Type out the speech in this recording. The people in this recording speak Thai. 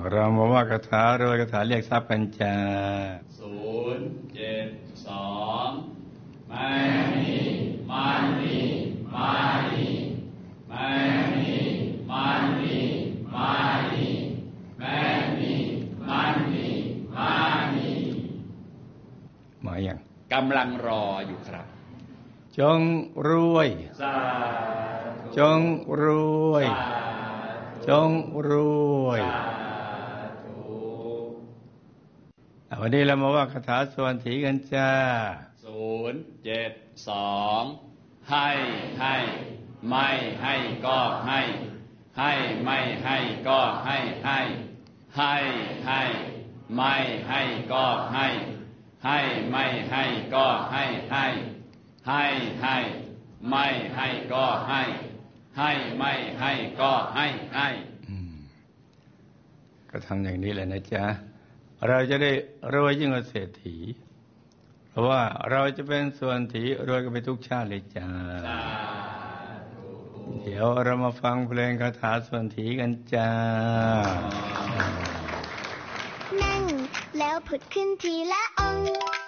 เรามาว่าคาถารวยคาถาเรียกทรัพย์กันจ้า 072ไม่มีมันมีมานีไม่มีมันมีมานีไม่มีมันมีมานีมาอย่างกำลังรออยู่ครับจงรวยจงรวยจงรวยวันนี้เรามาว่าคาถาส่วนถีกันจ้า 072ให้ไม่ให้ก็ให้ไม่ให้ก็ให้ไม่ให้ก็ให้ไม่ให้ก็ให้ไม่ให้ก็ให้ไม่ให้ก็ให้ก็ทำอย่างนี้แหละนะจ๊ะเราจะได้รวยยิ่งกว่าเศรษฐีเพราะว่าเราจะเป็นส่วนถีรวยกันไปทุกชาติเลยจ้าเดี๋ยวเรามาฟังเพลงคาถาส่วนถีกันจ้านั่งแล้วผุดขึ้นทีละองค์